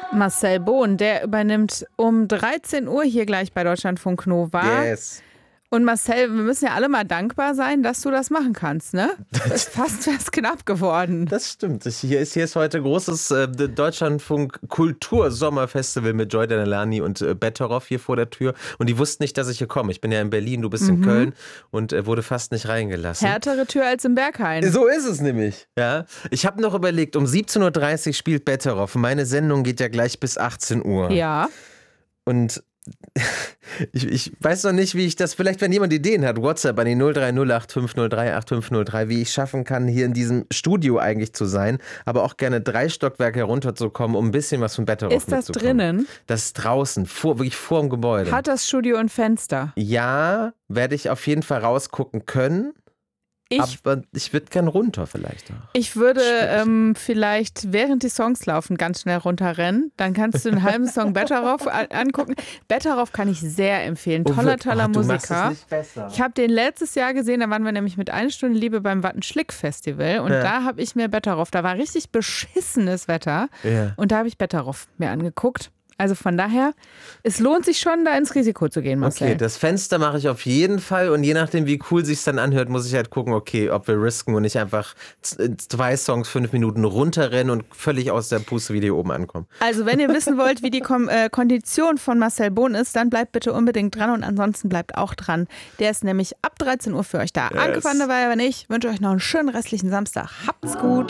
Marcel Bohn, der übernimmt um 13 Uhr hier gleich bei Deutschlandfunk Nova. Yes. Und Marcel, wir müssen ja alle mal dankbar sein, dass du das machen kannst, ne? Das ist fast knapp geworden. Das stimmt. Hier ist heute großes Deutschlandfunk Kultursommerfestival mit Joy Denelani und Betteroff hier vor der Tür. Und die wussten nicht, dass ich hier komme. Ich bin ja in Berlin, du bist in Köln und wurde fast nicht reingelassen. Härtere Tür als im Berghain. So ist es nämlich. Ja. Ich habe noch überlegt, um 17.30 Uhr spielt Betteroff. Meine Sendung geht ja gleich bis 18 Uhr. Ja. Und ich weiß noch nicht, wie ich das, vielleicht wenn jemand Ideen hat, WhatsApp an die 0308503850, wie ich schaffen kann, hier in diesem Studio eigentlich zu sein, aber auch gerne 3 Stockwerke herunterzukommen, um ein bisschen was von Betteroff mitzubekommen. Ist das drinnen? Das ist draußen, wirklich vor dem Gebäude. Hat das Studio ein Fenster? Ja, werde ich auf jeden Fall rausgucken können. Aber ich würde gern runter vielleicht auch. Ich würde vielleicht, während die Songs laufen, ganz schnell runterrennen. Dann kannst du einen halben Song Betteroff angucken. Betteroff kann ich sehr empfehlen. Toller Musiker. Du machst es nicht besser. Ich habe den letztes Jahr gesehen, da waren wir nämlich mit 1 Stunde Liebe beim Wattenschlick-Festival. Und da habe ich mir Betteroff, da war richtig beschissenes Wetter. Ja. Und da habe ich Betteroff mir angeguckt. Also von daher, es lohnt sich schon, da ins Risiko zu gehen, Marcel. Okay, das Fenster mache ich auf jeden Fall und je nachdem, wie cool sich dann anhört, muss ich halt gucken, okay, ob wir risken und nicht einfach 2 Songs 5 Minuten runterrennen und völlig aus der Puste wie die oben ankommen. Also wenn ihr wissen wollt, wie die Kondition von Marcel Bohn ist, dann bleibt bitte unbedingt dran und ansonsten bleibt auch dran. Der ist nämlich ab 13 Uhr für euch da. Yes. Angefangen dabei, aber nicht. Ich wünsche euch noch einen schönen restlichen Samstag. Habt's gut.